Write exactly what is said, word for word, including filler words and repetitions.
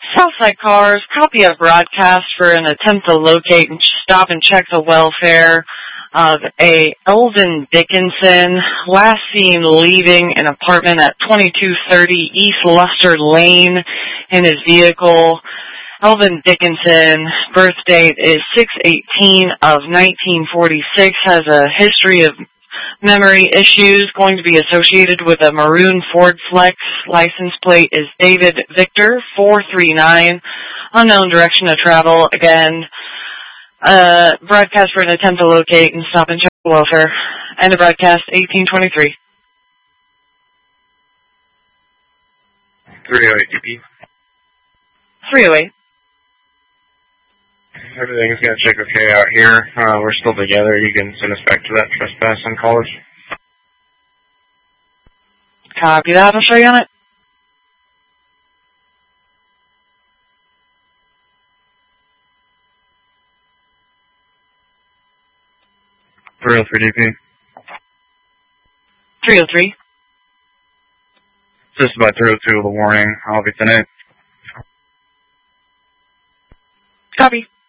Southside Cars, copy of broadcast for an attempt to locate and stop and check the welfare of a Elvin Dickinson, last seen leaving an apartment at twenty-two thirty East Luster Lane in his vehicle. Elvin Dickinson, birth date is six eighteen of nineteen forty-six, has a history of memory issues, going to be associated with a maroon Ford Flex. License plate is David Victor four three nine. Unknown direction of travel. Again, uh, broadcast for an attempt to locate and stop and check the welfare. End of broadcast, eighteen twenty-three. three oh eight, D P. three oh eight. Everything's going to check okay out here. Uh, we're still together. You can send us back to that trespass on College. Copy that. I'll show you on it. three oh three, D P. three oh three. Just about three oh two with a warning. I'll be tonight. Copy.